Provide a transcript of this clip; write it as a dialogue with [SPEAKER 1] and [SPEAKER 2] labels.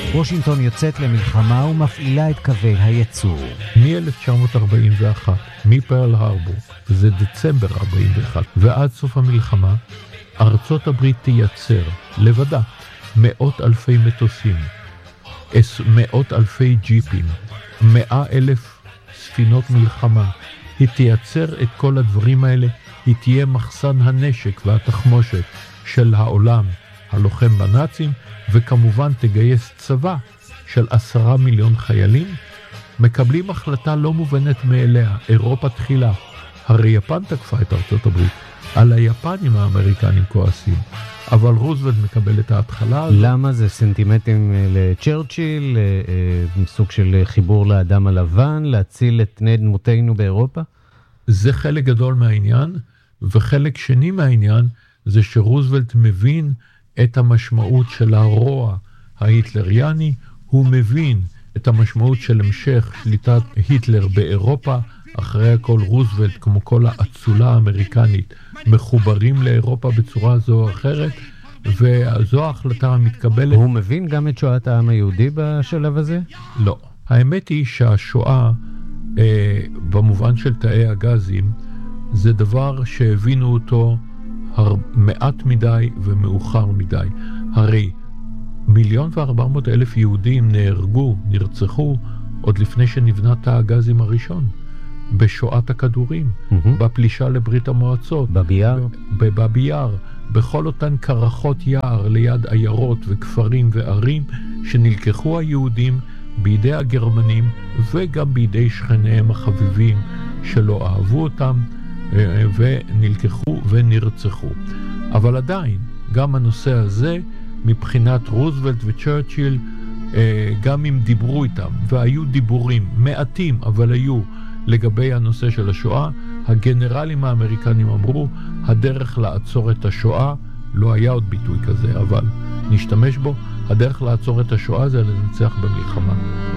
[SPEAKER 1] וושינגטון יוצאת למלחמה ומפעילה את קווי הייצור.
[SPEAKER 2] מ-1941, מפרל הרבור, זה דצמבר 41, ועד סוף המלחמה, ארצות הברית תייצר לבדה מאות אלפי מטוסים, מאות אלפי ג'יפים, 100,000 ספינות מלחמה. היא תייצר את כל הדברים האלה, היא תהיה מחסן הנשק והתחמושת של העולם הלוחם בנאצים, וכמובן תגייס צבא של 10 מיליון חיילים. מקבלים החלטה לא מובנת מאליה, אירופה תחילה. הרי יפן תקפה את ארצות הברית, על היפנים האמריקנים כועסים, אבל רוזוולט מקבל את ההתחלה.
[SPEAKER 1] למה? זה סנטימנטים לצ'רצ'יל, סוג של חיבור לאדם הלבן, להציל את פני דמותינו באירופה?
[SPEAKER 2] זה חלק גדול מהעניין, וחלק שני מהעניין זה שרוזוולט מבין את המשמעות של הרוע ההיטלריאני, הוא מבין את המשמעות של המשך שליטת היטלר באירופה. אחרי הכל רוזוולט, כמו כל האצולה האמריקנית, מחוברים לאירופה בצורה זו או אחרת, וזו ההחלטה המתקבלת.
[SPEAKER 1] הוא מבין גם את שואת העם היהודי בשלב הזה?
[SPEAKER 2] לא. האמת היא שהשואה, במובן של תאי הגזים, זה דבר שהבינו אותו מעט מדי ומאוחר מדי. הרי 1,400,000 יהודים נרצחו עוד לפני שנבנה תא הגזים הראשון. בשואת הכדורים, בפלישה לברית המועצות, בבאבי יאר, בכל אותן קרחות יער ליד עיירות וכפרים וערים שנלקחו היהודים בידי הגרמנים וגם בידי שכניהם החביבים שלא אהבו אותם, ונלקחו ונרצחו. אבל עדיין, גם הנושא הזה, מבחינת רוזוולט וצ'רצ'יל, גם אם דיברו איתם, והיו דיבורים מעטים, אבל היו, לגבי הנושא של השואה, הגנרלים האמריקנים אמרו, הדרך לעצור את השואה, לא היה עוד ביטוי כזה, אבל נשתמש בו, הדרך לעצור את השואה זה לנצח במלחמה.